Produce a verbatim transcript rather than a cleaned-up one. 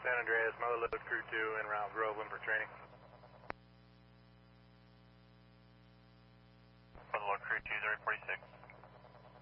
San Andreas, Mother Load Crew two, en route Groveland for training.